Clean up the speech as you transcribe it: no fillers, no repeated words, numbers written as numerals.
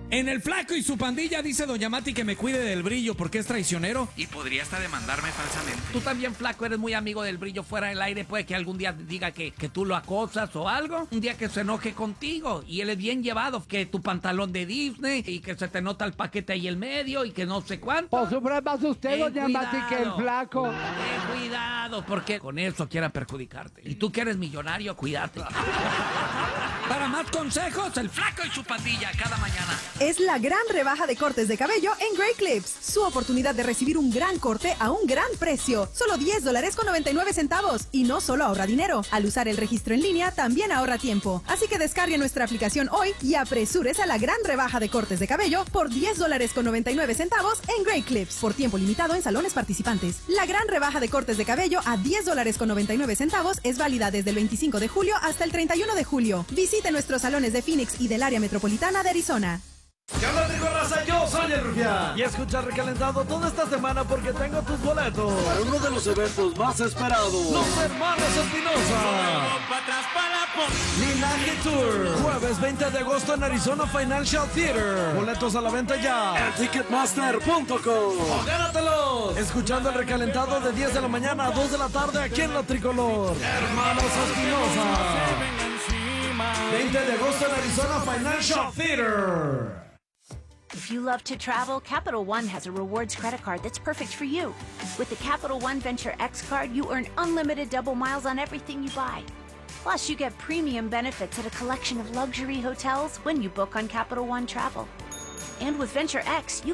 En el Flaco y su pandilla dice doña Mati que me cuide del brillo porque es traicionero y podría hasta demandarme falsamente. Tú también, Flaco, eres muy amigo del brillo fuera del aire. Puede que algún día diga que tú lo acosas o algo. Un día que se enoje contigo y él es bien llevado, que tu pantalón de Disney y que se te nota el paquete ahí en medio y que no sé cuánto. Pues sufre más usted, doña Mati, que el Flaco. Ten cuidado, porque con eso quiera perjudicarte. Y tú que eres millonario, cuídate. Para más consejos, el Flaco y su pandilla cada mañana. Es la gran rebaja de cortes de cabello en Great Clips. Su oportunidad de recibir un gran corte a un gran precio. Solo $10.99. Y no solo ahorra dinero. Al usar el registro en línea, también ahorra tiempo. Así que descargue nuestra aplicación hoy y apresúrese a la gran rebaja de cortes de cabello por $10.99 en Great Clips. Por tiempo limitado en salones participantes. La gran rebaja de cortes de cabello a $10.99 es válida desde el 25 de julio hasta el 31 de julio. Visite nuestros salones de Phoenix y del área metropolitana de Arizona. ¿Qué onda, trigo raza? Yo soy el Rufián. Y escucha Recalentado toda esta semana porque tengo tus boletos para uno de los eventos más esperados. Los Hermanos Espinosa. Linaje Tour. Jueves 20 de agosto en Arizona Financial Theater. Boletos a la venta ya en Ticketmaster.com. ¡Gánatelos! Escuchando el Recalentado de 10 de la mañana a 2 de la tarde aquí en La Tricolor. Hermanos Espinosa. 20 de agosto en Arizona Financial Theater. If you love to travel, Capital One has a rewards credit card that's perfect for you. With the Capital One Venture X card, you earn unlimited double miles on everything you buy. Plus, you get premium benefits at a collection of luxury hotels when you book on Capital One Travel. And with Venture X, you